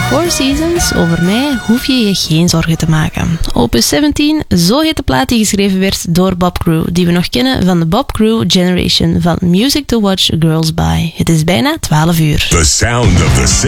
Four Seasons, over mij hoef je je geen zorgen te maken. Opus 17, zo heet de plaat die geschreven werd door Bob Crew, die we nog kennen van de Bob Crew Generation van Music to Watch Girls By. Het is bijna 12 uur. The sound of the